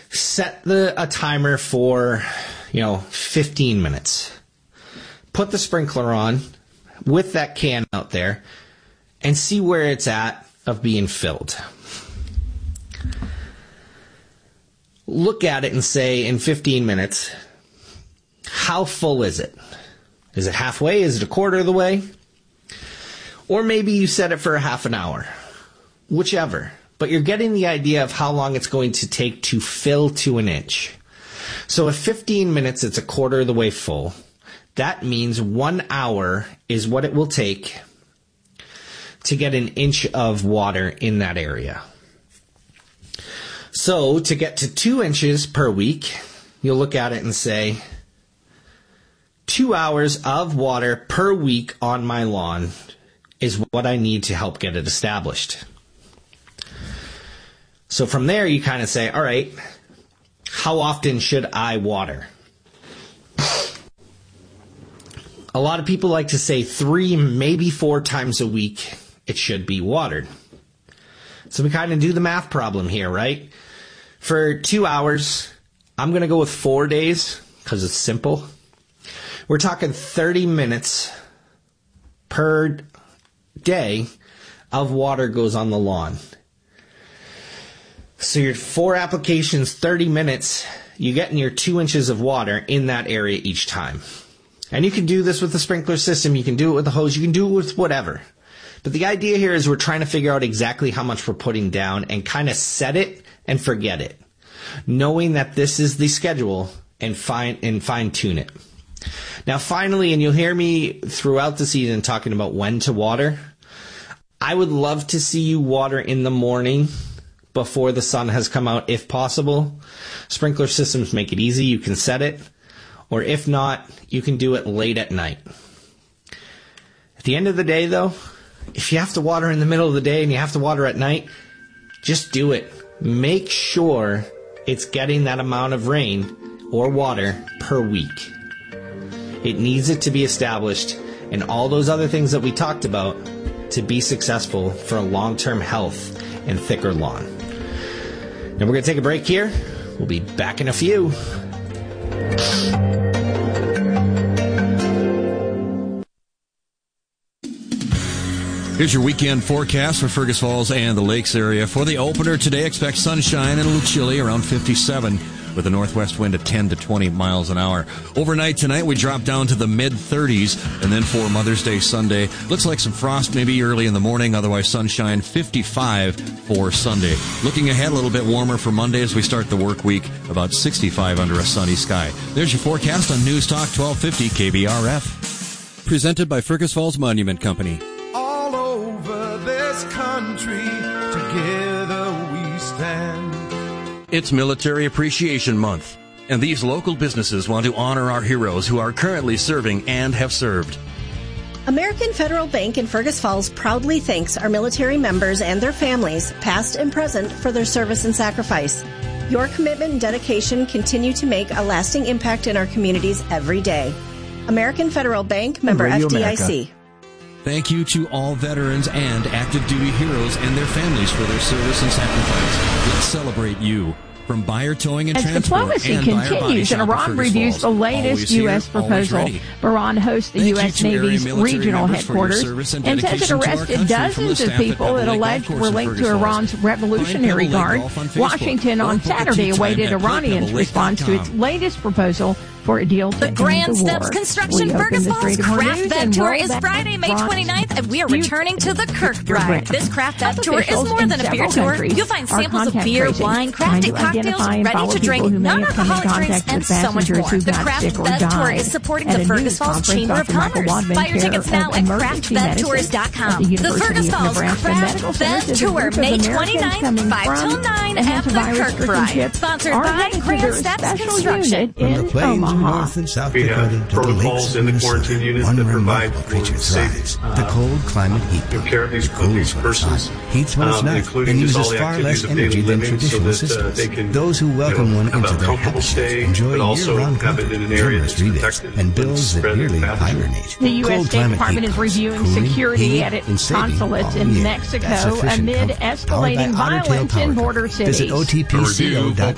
set a timer for, 15 minutes. Put the sprinkler on with that can out there and see where it's at of being filled. Look at it and say, in 15 minutes, how full is it? Is it halfway? Is it a quarter of the way? Or maybe you set it for a half an hour. Whichever. But you're getting the idea of how long it's going to take to fill to an inch. So if 15 minutes, it's a quarter of the way full. That means 1 hour is what it will take to get an inch of water in that area. So to get to 2 inches per week, you'll look at it and say, 2 hours of water per week on my lawn is what I need to help get it established. So from there, you kind of say, all right, how often should I water? A lot of people like to say 3, maybe 4 times a week it should be watered. So we kind of do the math problem here, right? For 2 hours, I'm going to go with 4 days because it's simple. We're talking 30 minutes per day of water goes on the lawn. So your 4 applications, 30 minutes, you get in your 2 inches of water in that area each time. And you can do this with the sprinkler system. You can do it with the hose. You can do it with whatever. But the idea here is we're trying to figure out exactly how much we're putting down and kind of set it and forget it, knowing that this is the schedule and fine-tune it. Now, finally, and you'll hear me throughout the season talking about when to water, I would love to see you water in the morning before the sun has come out, if possible. Sprinkler systems make it easy. You can set it. Or if not, you can do it late at night. At the end of the day, though, if you have to water in the middle of the day and you have to water at night, just do it. Make sure it's getting that amount of rain or water per week. It needs it to be established and all those other things that we talked about to be successful for a long-term health and thicker lawn. Now we're going to take a break here. We'll be back in a few. Here's your weekend forecast for Fergus Falls and the Lakes area. For the opener today, expect sunshine and a little chilly, around 57, with a northwest wind of 10 to 20 miles an hour. Overnight tonight, we drop down to the mid-30s, and then for Mother's Day Sunday, looks like some frost maybe early in the morning, otherwise sunshine, 55 for Sunday. Looking ahead, a little bit warmer for Monday as we start the work week, about 65 under a sunny sky. There's your forecast on News Talk 1250 KBRF. Presented by Fergus Falls Monument Company. All over this country, together we stand. It's Military Appreciation Month, and these local businesses want to honor our heroes who are currently serving and have served. American Federal Bank in Fergus Falls proudly thanks our military members and their families, past and present, for their service and sacrifice. Your commitment and dedication continue to make a lasting impact in our communities every day. American Federal Bank, member FDIC. America. Thank you to all veterans and active duty heroes and their families for their service and sacrifice. Let's celebrate you. From Buyer Towing and Transport diplomacy and continues, and Iran reviews the latest U.S. proposal. Iran hosts the U.S. Navy's regional headquarters and says it arrested dozens of people that alleged were linked to Iran's Revolutionary Guard. Washington on Saturday awaited Iranians' response to its latest proposal for a deal to the end Grand the war. Steps Construction Fergus Falls Craft Vet Tour is Friday, May 29th, and we are returning to the Kirkbride. This Craft Vet Tour is more than a beer tour. You'll find samples of beer, wine, crafted cocktails, ready to drink, non-alcoholic drinks, and so much more. The Craft Vet Tour is supporting the Fergus Falls Chamber of Commerce. Buy your tickets now at craftvettours.com. The Fergus Falls Craft Vet Tour, May 29th, 5 till 9 at the Kirkbride. Sponsored by Grand Steps Construction. In Omaha. North and South Dakota to the lakes in the quarantine units that provide creature thrives. The cold climate heat pump. Care of these persons, heats when it's not and uses far less energy than traditional systems. Those who welcome one into their habitat enjoy year-round comfort, generous rebates, and bills that nearly hibernate. The U.S. State Department is reviewing security at its consulates in Mexico amid escalating violence in border cities. Visit otpco.com.